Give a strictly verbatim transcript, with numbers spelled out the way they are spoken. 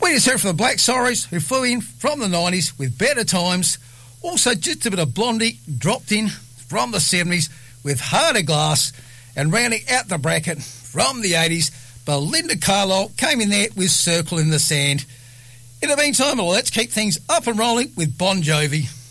We just heard from the Black Sorrows, who flew in from the nineties with Better Times. Also, just a bit of Blondie dropped in from the seventies with Harder Glass. And rounding out the bracket from the eighties, Belinda Carlisle came in there with Circle in the Sand. In the meantime, well, let's keep things up and rolling with Bon Jovi.